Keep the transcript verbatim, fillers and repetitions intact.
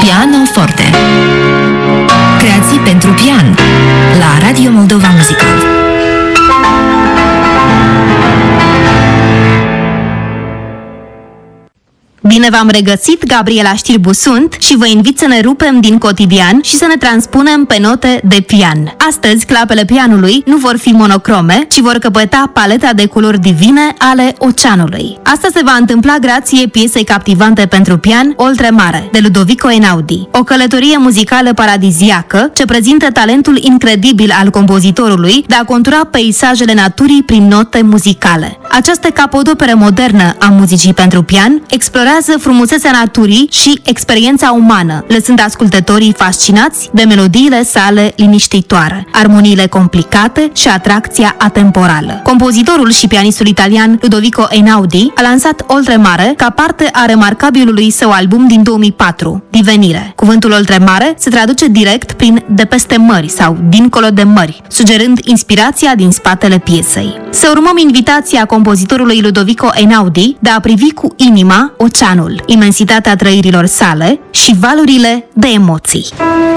Pianoforte. Creații pentru pian la Radio Moldova Musical. Bine v-am regăsit, Gabriela Știrbu sunt și vă invit să ne rupem din cotidian și să ne transpunem pe note de pian. Astăzi, clapele pianului nu vor fi monocrome, ci vor căpăta paleta de culori divine ale oceanului. Asta se va întâmpla grație piesei captivante pentru pian Oltre Mare, de Ludovico Einaudi. O călătorie muzicală paradiziacă ce prezintă talentul incredibil al compozitorului de a contura peisajele naturii prin note muzicale. Această capodoperă modernă a muzicii pentru pian explorează frumusețea naturii și experiența umană, lăsând ascultătorii fascinați de melodiile sale liniștitoare, armoniile complicate și atracția atemporală. Compozitorul și pianistul italian Ludovico Einaudi a lansat Oltre Mare ca parte a remarcabilului său album din două mii patru, Divenire. Cuvântul Oltre Mare se traduce direct prin de peste mări sau dincolo de mări, sugerând inspirația din spatele piesei. Să urmăm invitația compozitorului Ludovico Einaudi de a privi cu inima oceanul, imensitatea trăirilor sale și valurile de emoții.